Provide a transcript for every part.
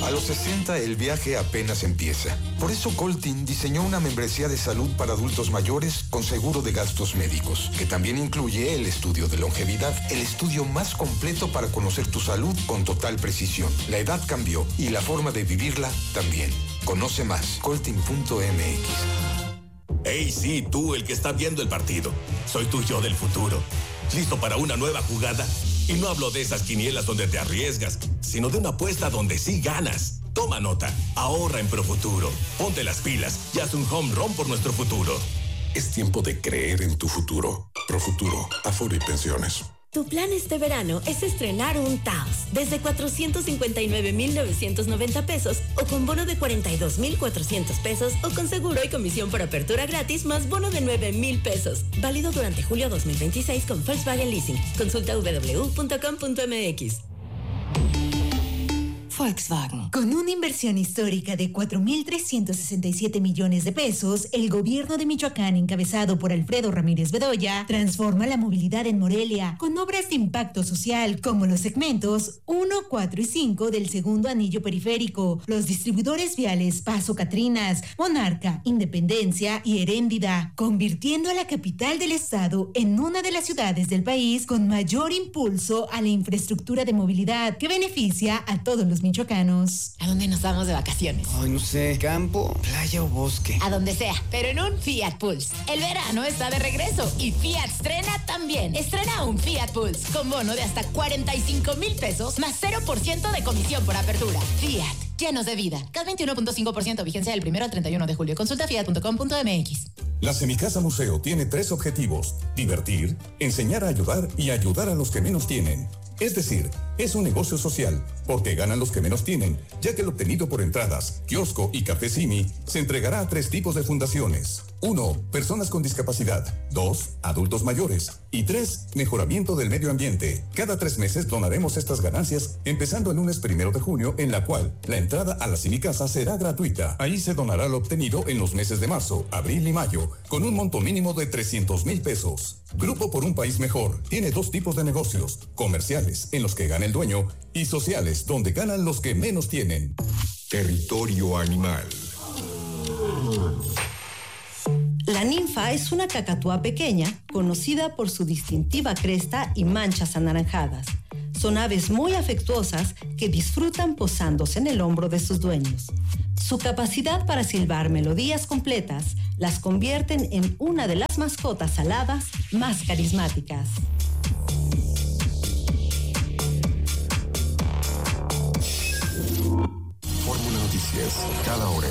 A los 60 el viaje apenas empieza. Por eso Coltin diseñó una membresía de salud para adultos mayores con seguro de gastos médicos, que también incluye el estudio de longevidad, el estudio más completo para conocer tu salud con total precisión. La edad cambió y la forma de vivirla también. Conoce más, coltin.mx. Hey, sí, tú, el que está viendo el partido. Soy tu yo del futuro. ¿Listo para una nueva jugada? Y no hablo de esas quinielas donde te arriesgas, sino de una apuesta donde sí ganas. Toma nota, ahorra en Profuturo. Ponte las pilas y haz un home run por nuestro futuro. Es tiempo de creer en tu futuro. Profuturo, Afore y Pensiones. Tu plan este verano es estrenar un Taos desde 459,990 pesos o con bono de 42,400 pesos o con seguro y comisión por apertura gratis más bono de 9,000 pesos. Válido durante julio 2026 con Volkswagen Leasing. Consulta www.com.mx. Volkswagen. Con una inversión histórica de 4,367 millones de pesos, el gobierno de Michoacán, encabezado por Alfredo Ramírez Bedoya, transforma la movilidad en Morelia con obras de impacto social como los segmentos 1, 4 y 5 del segundo anillo periférico, los distribuidores viales Paso Catrinas, Monarca, Independencia y Heréndida, convirtiendo a la capital del estado en una de las ciudades del país con mayor impulso a la infraestructura de movilidad que beneficia a todos los michoacanos. ¿A dónde nos vamos de vacaciones? Ay, no sé, campo, playa o bosque. A donde sea, pero en un Fiat Pulse. El verano está de regreso y Fiat estrena también. Estrena un Fiat Pulse con bono de hasta 45,000 pesos más 0% de comisión por apertura. Fiat, llenos de vida. CAT 21.5%, vigencia del 1 al 31 de julio. Consulta fiat.com.mx. La Semicasa Museo tiene 3 objetivos: divertir, enseñar a ayudar y ayudar a los que menos tienen. Es decir, es un negocio social, porque ganan los que menos tienen, ya que el obtenido por entradas, kiosco y café Simi se entregará a 3 tipos de fundaciones. 1. Personas con discapacidad. 2. Adultos mayores. Y 3. Mejoramiento del medio ambiente. Cada 3 meses donaremos estas ganancias, empezando el lunes 1 de junio, en la cual la entrada a la Semicasa será gratuita. Ahí se donará lo obtenido en los meses de marzo, abril y mayo, con un monto mínimo de 300,000 pesos. Grupo por un País Mejor tiene 2 tipos de negocios: comerciales, en los que gana el dueño, y sociales, donde ganan los que menos tienen. Territorio animal. La ninfa es una cacatúa pequeña, conocida por su distintiva cresta y manchas anaranjadas. Son aves muy afectuosas que disfrutan posándose en el hombro de sus dueños. Su capacidad para silbar melodías completas las convierten en una de las mascotas aladas más carismáticas. Fórmula Noticias, cada hora.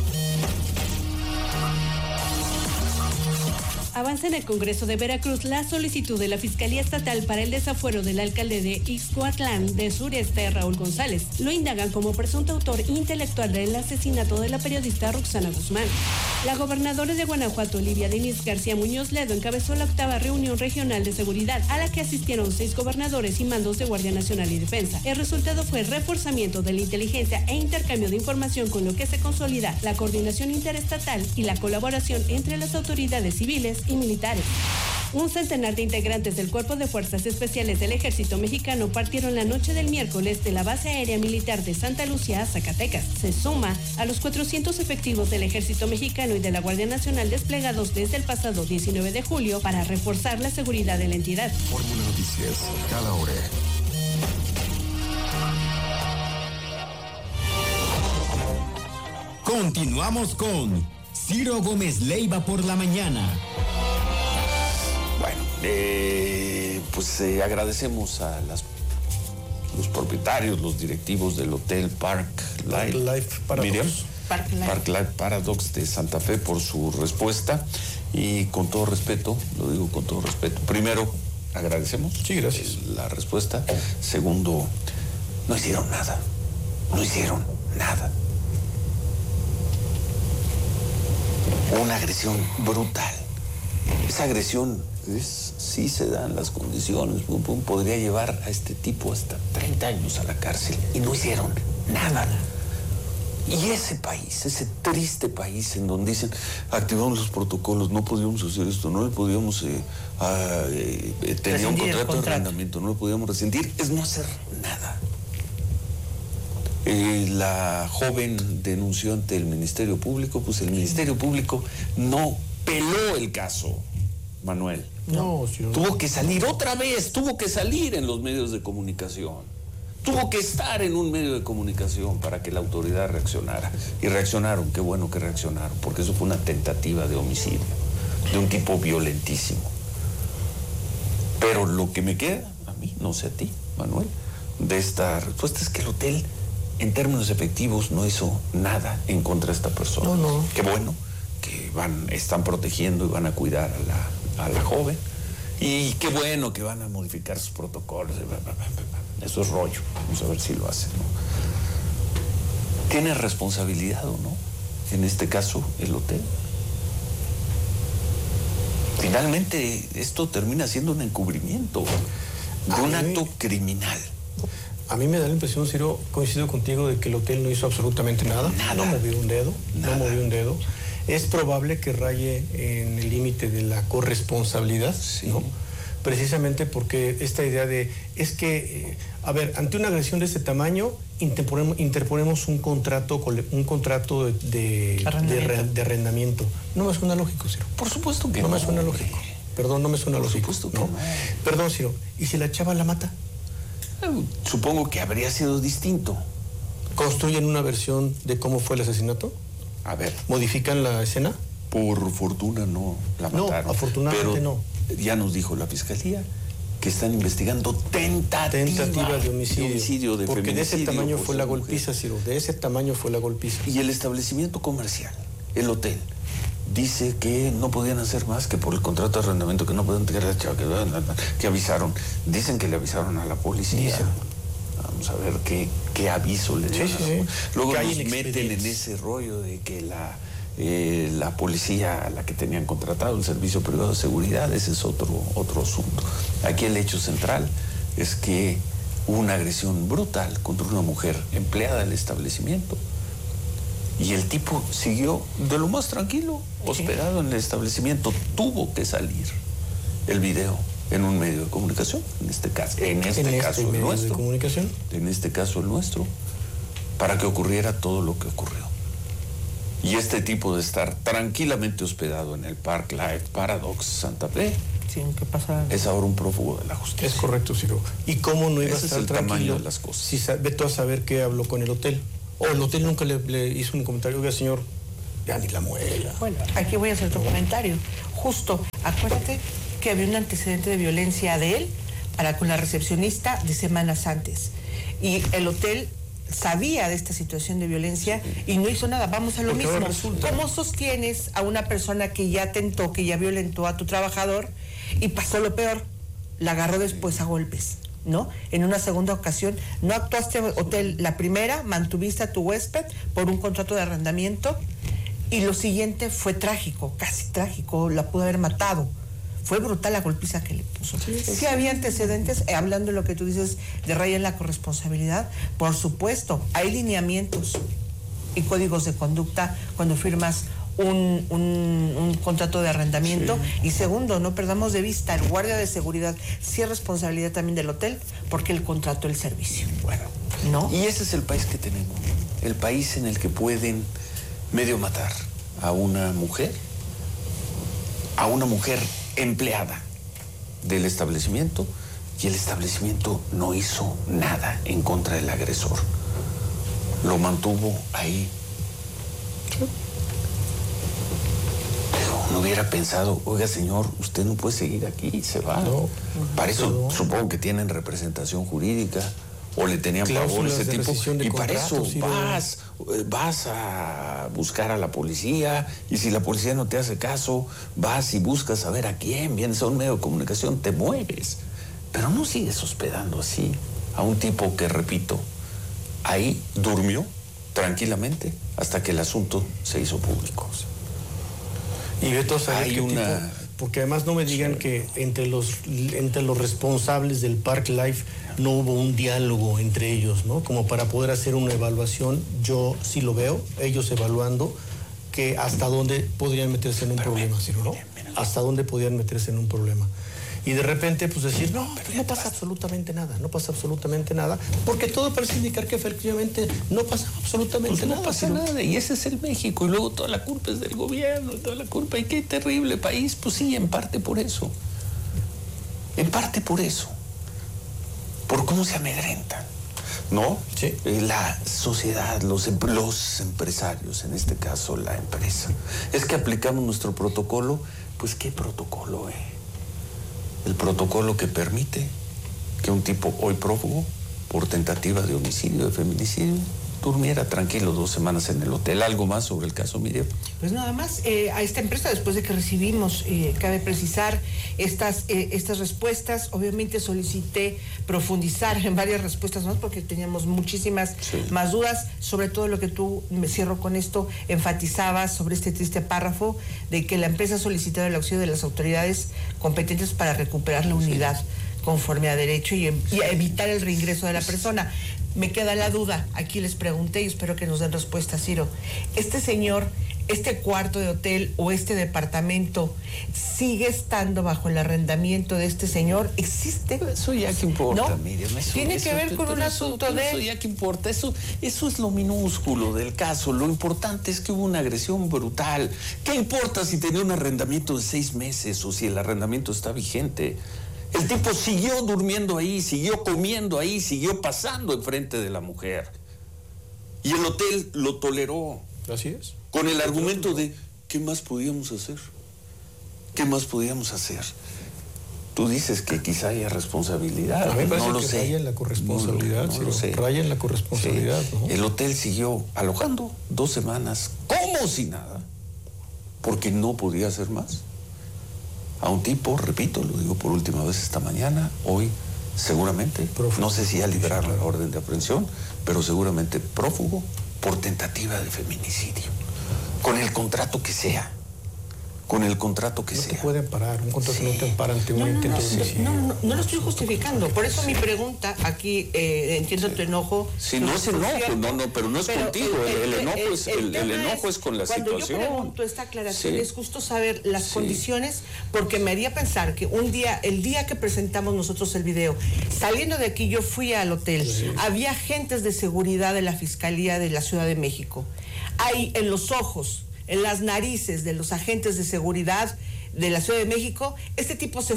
Avanza en el Congreso de Veracruz la solicitud de la Fiscalía Estatal para el desafuero del alcalde de Ixcoatlán de Sureste, Raúl González. Lo indagan como presunto autor intelectual del asesinato de la periodista Roxana Guzmán. La gobernadora de Guanajuato, Olivia Denise García Muñoz Ledo, encabezó la 8ª reunión regional de seguridad, a la que asistieron 6 gobernadores y mandos de Guardia Nacional y Defensa. El resultado fue reforzamiento de la inteligencia e intercambio de información, con lo que se consolida la coordinación interestatal y la colaboración entre las autoridades civiles y militares. Un centenar de integrantes del Cuerpo de Fuerzas Especiales del Ejército Mexicano partieron la noche del miércoles de la Base Aérea Militar de Santa Lucía, Zacatecas. Se suma a los 400 efectivos del Ejército Mexicano y de la Guardia Nacional desplegados desde el pasado 19 de julio para reforzar la seguridad de la entidad. Fórmula Noticias, cada hora. Continuamos con Ciro Gómez Leiva por la mañana. Bueno, agradecemos a los propietarios, los directivos del Hotel Park Life Paradox. Park Life Paradox de Santa Fe por su respuesta, y con todo respeto, lo digo con todo respeto. Primero, agradecemos. Sí, gracias. La respuesta. Segundo, no hicieron nada. Una agresión brutal. Esa agresión sí se dan las condiciones, podría llevar a este tipo hasta 30 años a la cárcel, y no hicieron nada. Y ese país, ese triste país en donde dicen, activamos los protocolos, no podíamos hacer esto, no le podíamos tenía un contrato de arrendamiento, no le podíamos rescindir, es no hacer nada. La joven denunció ante el Ministerio Público, pues el Ministerio Público no peló el caso, Manuel. No, sí, tuvo que salir otra vez, tuvo que salir en los medios de comunicación. Tuvo que estar en un medio de comunicación para que la autoridad reaccionara. Y reaccionaron, qué bueno que reaccionaron, porque eso fue una tentativa de homicidio, de un tipo violentísimo. Pero lo que me queda, a mí, no sé a ti, Manuel, de esta respuesta es que el hotel, en términos efectivos, no hizo nada en contra de esta persona. No. Qué bueno que están protegiendo y van a cuidar a la joven. Y qué bueno que van a modificar sus protocolos. Eso es rollo. Vamos a ver si lo hacen, ¿no? ¿Tiene responsabilidad o no? En este caso, el hotel. Finalmente, esto termina siendo un encubrimiento de un acto criminal. A mí me da la impresión, Ciro, coincido contigo, de que el hotel no hizo absolutamente nada. No movió un dedo. No movió un dedo. Es probable que raye en el límite de la corresponsabilidad, sí, ¿no? Precisamente porque esta idea ante una agresión de este tamaño, interponemos un contrato de arrendamiento. No me suena lógico, Ciro. Por supuesto que no. No me suena lógico. Perdón, no me suena lógico. Por supuesto que no. Perdón, Ciro. ¿Y si la chava la mata? Supongo que habría sido distinto. ¿Construyen una versión de cómo fue el asesinato? A ver. ¿Modifican la escena? Por fortuna no la mataron. No, afortunadamente pero no. Ya nos dijo la fiscalía que están investigando tentativa de homicidio. De porque de ese tamaño fue la golpiza, Ciro. De ese tamaño fue la golpiza. Y el establecimiento comercial, el hotel, dice que no podían hacer más que por el contrato de arrendamiento, que no podían tener la chava, que avisaron. Dicen que le avisaron a la policía. Vamos a ver qué aviso le dieron. Sí. Luego nos meten en ese rollo de que la policía a la que tenían contratado, el servicio privado de seguridad, ese es otro asunto. Aquí el hecho central es que hubo una agresión brutal contra una mujer empleada del establecimiento y el tipo siguió de lo más tranquilo, hospedado en el establecimiento. Tuvo que salir el video en un medio de comunicación, en este caso el nuestro, en este caso el nuestro, para que ocurriera todo lo que ocurrió. Y este tipo de estar tranquilamente hospedado en el Park Life Paradox Santa Fe, es ahora un prófugo de la justicia. Es correcto, Ciro. ¿Y cómo no iba a estar tranquilo? Ese es el tamaño de las cosas. Si vete a saber qué habló con el hotel. O el hotel nunca le hizo un comentario, oiga, señor, ya ni la muela. Bueno, aquí voy a hacer otro comentario. Justo, acuérdate que había un antecedente de violencia de él con la recepcionista de semanas antes. Y el hotel sabía de esta situación de violencia y no hizo nada. Vamos a lo mismo. ¿Cómo sostienes a una persona que ya tentó, que ya violentó a tu trabajador y pasó lo peor? La agarró después a golpes, ¿no? En una segunda ocasión, no actuaste hotel. La primera, mantuviste a tu huésped por un contrato de arrendamiento y lo siguiente fue trágico, casi trágico, la pudo haber matado. Fue brutal la golpiza que le puso. Sí había antecedentes, hablando de lo que tú dices, de raya en la corresponsabilidad. Por supuesto, hay lineamientos y códigos de conducta cuando firmas un contrato de arrendamiento. Sí. Y segundo, no perdamos de vista, el guardia de seguridad sí es responsabilidad también del hotel, porque él contrató el servicio. Bueno, ¿no? Y ese es el país que tenemos, el país en el que pueden medio matar a una mujer empleada del establecimiento, y el establecimiento no hizo nada en contra del agresor. Lo mantuvo ahí. Pero no hubiera pensado, oiga, señor, usted no puede seguir aquí, y se va. No, para eso supongo que tienen representación jurídica o le tenían favor ese tipo. Y para eso vas a buscar a la policía, y si la policía no te hace caso, vas y buscas a ver a quién, vienes a un medio de comunicación, te mueves. Pero no sigues hospedando así a un tipo que, repito, ahí durmió tranquilamente hasta que el asunto se hizo público. Y Beto, hay una... Porque además no me digan que entre los responsables del Park Life no hubo un diálogo entre ellos, ¿no? Como para poder hacer una evaluación. Yo sí lo veo, ellos evaluando que hasta dónde podrían meterse en un problema, ¿no? Hasta dónde podrían meterse en un problema. y de repente pues decir, no, pero no pasa absolutamente nada, porque todo parece indicar que efectivamente no pasa absolutamente nada. No pasa nada, y ese es el México, y luego toda la culpa es del gobierno, toda la culpa, y qué terrible país. Pues sí, en parte por eso, por cómo se amedrentan, ¿no? Sí. La sociedad, los empresarios, en este caso la empresa. Es que aplicamos nuestro protocolo. Pues ¿qué protocolo, El protocolo que permite que un tipo hoy prófugo por tentativa de homicidio, de feminicidio, durmiera tranquilo 2 semanas en el hotel. ¿Algo más sobre el caso, Miriam? Pues nada más, a esta empresa, después de que recibimos, cabe precisar, estas respuestas, obviamente solicité profundizar en varias respuestas más porque teníamos muchísimas más dudas, sobre todo lo que tú, me cierro con esto, enfatizabas sobre este triste párrafo de que la empresa ha solicitado el auxilio de las autoridades competentes para recuperar la unidad conforme a derecho y a evitar el reingreso de la persona. Me queda la duda, aquí les pregunté y espero que nos den respuesta, Ciro. Este señor, este cuarto de hotel o este departamento, ¿sigue estando bajo el arrendamiento de este señor? ¿Existe? Eso ya que importa, ¿no? Miriam. Tiene que ver con un asunto de... Eso ya que importa, eso es lo minúsculo del caso. Lo importante es que hubo una agresión brutal. ¿Qué importa si tenía un arrendamiento de 6 meses o si el arrendamiento está vigente? El tipo siguió durmiendo ahí, siguió comiendo ahí, siguió pasando enfrente de la mujer. Y el hotel lo toleró. Así es. Con el argumento de, ¿qué más podíamos hacer? ¿Qué más podíamos hacer? Tú dices que quizá haya responsabilidad. A mí me parece no lo que sé. raya en la corresponsabilidad. No lo sé. Raya en la corresponsabilidad. Sí. ¿No? El hotel siguió alojando 2 semanas, como si nada, porque no podía hacer más. A un tipo, repito, lo digo por última vez esta mañana, hoy seguramente, no sé si ya liberaron la orden de aprehensión, pero seguramente prófugo por tentativa de feminicidio. Con el contrato que sea. No te pueden parar, un contrato no te ampara ante un intento de homicidio. No lo estoy justificando, por eso mi pregunta aquí, entiendo tu enojo. Si no es enojo, pero no es contigo, el enojo es con la situación. Cuando yo pregunto esta aclaración es justo saber las condiciones, porque me haría pensar que el día que presentamos nosotros el video, saliendo de aquí yo fui al hotel, había agentes de seguridad de la Fiscalía de la Ciudad de México, ahí en los ojos, en las narices de los agentes de seguridad de la Ciudad de México, este tipo se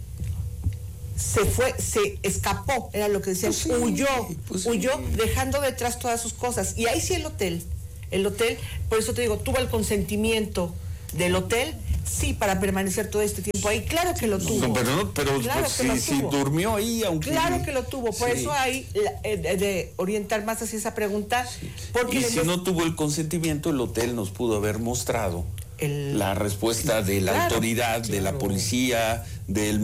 escapó, era lo que decían, huyó, dejando detrás todas sus cosas. Y ahí sí el hotel, por eso te digo, tuvo el consentimiento del hotel, sí, para permanecer todo este tiempo ahí. Claro que lo tuvo. Pero claro si durmió ahí, aunque... Claro que lo tuvo, por eso hay de orientar más hacia esa pregunta. Porque y si no tuvo el consentimiento, el hotel nos pudo haber mostrado la respuesta de la autoridad, de la policía, del